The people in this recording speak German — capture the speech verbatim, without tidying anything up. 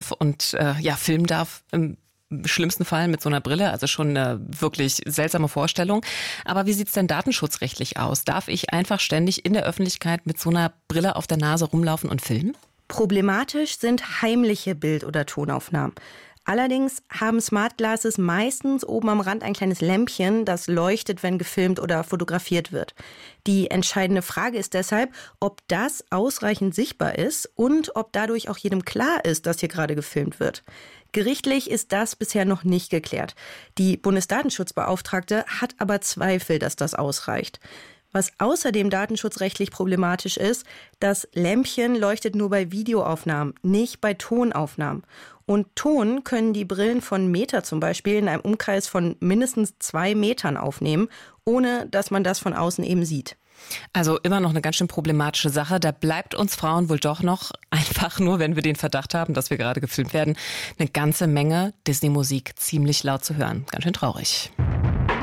darf und äh, ja, filmen darf. Im schlimmsten Fall mit so einer Brille, also schon eine wirklich seltsame Vorstellung. Aber wie sieht's denn datenschutzrechtlich aus? Darf ich einfach ständig in der Öffentlichkeit mit so einer Brille auf der Nase rumlaufen und filmen? Problematisch sind heimliche Bild- oder Tonaufnahmen. Allerdings haben Smart Glasses meistens oben am Rand ein kleines Lämpchen, das leuchtet, wenn gefilmt oder fotografiert wird. Die entscheidende Frage ist deshalb, ob das ausreichend sichtbar ist und ob dadurch auch jedem klar ist, dass hier gerade gefilmt wird. Gerichtlich ist das bisher noch nicht geklärt. Die Bundesdatenschutzbeauftragte hat aber Zweifel, dass das ausreicht. Was außerdem datenschutzrechtlich problematisch ist, das Lämpchen leuchtet nur bei Videoaufnahmen, nicht bei Tonaufnahmen. Und Ton können die Brillen von Meta zum Beispiel in einem Umkreis von mindestens zwei Metern aufnehmen, ohne dass man das von außen eben sieht. Also immer noch eine ganz schön problematische Sache. Da bleibt uns Frauen wohl doch noch, einfach nur, wenn wir den Verdacht haben, dass wir gerade gefilmt werden, eine ganze Menge Disney-Musik ziemlich laut zu hören. Ganz schön traurig.